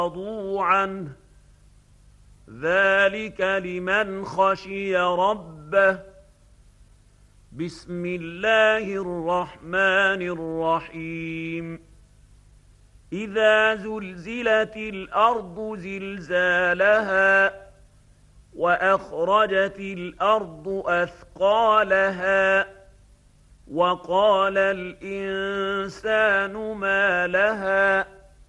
رضوا عنه ذلك لمن خشي ربه. بسم الله الرحمن الرحيم. إذا زلزلت الأرض زلزالها وأخرجت الأرض أثقالها وقال الإنسان ما لها